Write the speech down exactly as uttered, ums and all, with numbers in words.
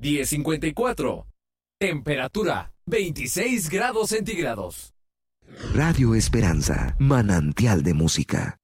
diez cincuenta y cuatro. Temperatura veintiséis grados centígrados. Radio Esperanza, manantial de música.